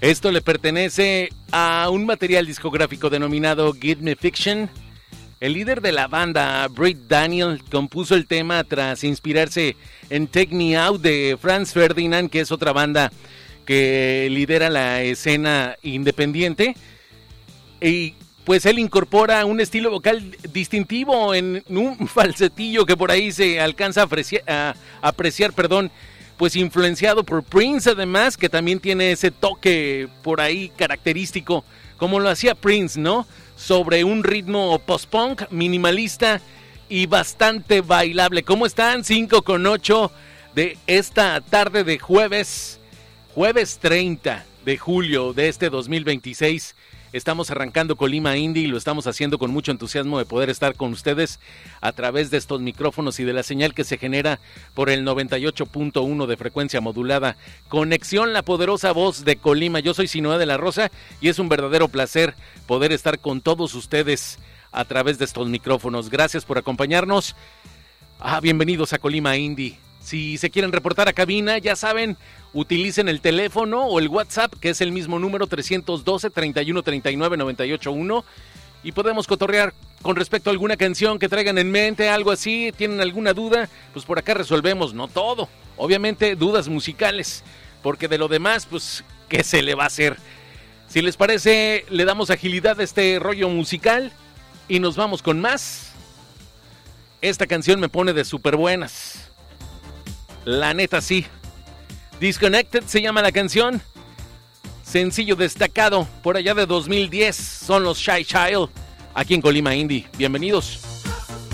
Esto le pertenece a un material discográfico denominado Give Me Fiction. El líder de la banda, Britt Daniel, compuso el tema tras inspirarse en Take Me Out de Franz Ferdinand, que es otra banda que lidera la escena independiente. Y pues él incorpora un estilo vocal distintivo en un falsetillo que por ahí se alcanza a apreciar, pues influenciado por Prince, además, que también tiene ese toque por ahí característico, como lo hacía Prince, ¿no? Sobre un ritmo post-punk, minimalista y bastante bailable. ¿Cómo están? 5:08 de esta tarde de jueves 30 de julio de este 2026. Estamos arrancando Colima Indie y lo estamos haciendo con mucho entusiasmo de poder estar con ustedes a través de estos micrófonos y de la señal que se genera por el 98.1 de frecuencia modulada. Conexión La Poderosa Voz de Colima. Yo soy Sinoé de la Rosa y es un verdadero placer poder estar con todos ustedes a través de estos micrófonos. Gracias por acompañarnos. Bienvenidos a Colima Indie. Si se quieren reportar a cabina, ya saben, utilicen el teléfono o el WhatsApp, que es el mismo número, 312-3139-981, y podemos cotorrear con respecto a alguna canción que traigan en mente, algo así. ¿Tienen alguna duda? Pues por acá resolvemos, no todo, obviamente dudas musicales, porque de lo demás, pues, ¿qué se le va a hacer? Si les parece, le damos agilidad a este rollo musical y nos vamos con más. Esta canción me pone de súper buenas. La neta sí. Disconnected se llama la canción. Sencillo destacado por allá de 2010. Son los Shy Child aquí en Colima Indie. Bienvenidos.